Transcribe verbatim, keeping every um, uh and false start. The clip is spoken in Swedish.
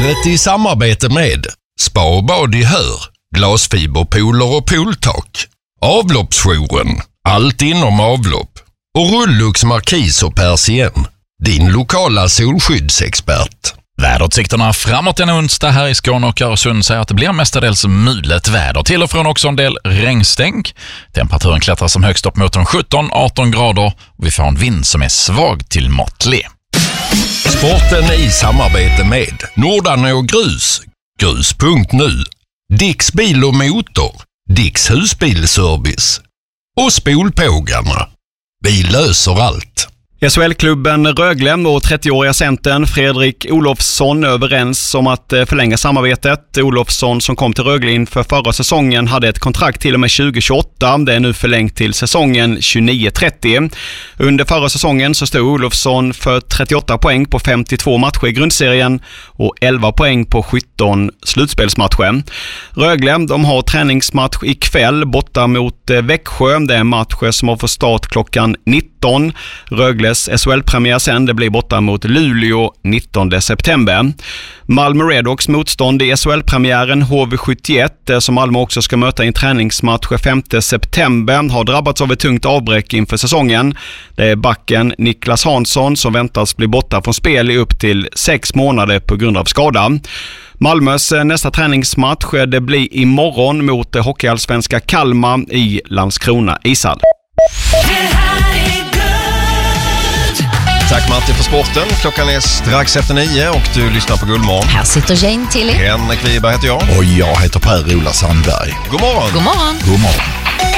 Vädret i samarbete med Spa och bad i Hör, glasfiberpooler och pooltak, Avloppsjouren, allt inom avlopp och Rullux Markis och Persien, din lokala solskyddsexpert. Väderutsikterna framåt en onsdag här i Skåne och Öresund säger att det blir mestadels mulet väder. Till och från också en del regnstänk. Temperaturen klättrar som högst upp mot de sjutton till arton grader och vi får en vind som är svag till måttlig. Sporten i samarbete med Nordan och Grus, grus punkt nu, Dicks bil och motor, Dicks husbilservice och Spolpågarna. Vi löser allt. S H L-klubben Rögle och trettioåriga centern Fredrik Olofsson överens om att förlänga samarbetet. Olofsson, som kom till Rögle inför förra säsongen, hade ett kontrakt till och med tjugo tjugoåtta. Det är nu förlängt till säsongen tjugonio trettio. Under förra säsongen så stod Olofsson för trettioåtta poäng på femtiotvå matcher i grundserien och elva poäng på sjutton slutspelsmatcher. Rögle, de har träningsmatch ikväll borta mot Växjö. Det är matcher som har fått start klockan nitton. Rögles S H L-premiär sen, det blir borta mot Luleå nittonde september. Malmö Redhawks motstånd i S H L-premiären H V sjuttioett, som Malmö också ska möta i en träningsmatch femte september, har drabbats av ett tungt avbräck inför säsongen. Det är backen Niklas Hansson som väntas bli borta från spel i upp till sex månader på grund av skada. Malmös nästa träningsmatch det blir imorgon mot hockeyallsvenska Kalmar i Landskrona ishall. Tack Martin för sporten. Klockan är strax efter nio och du lyssnar på Guldmorgon. Här sitter Jane Tilly. Henrik Wiberg heter jag. Och jag heter Per-Ola Sandberg. God morgon. God morgon. God morgon.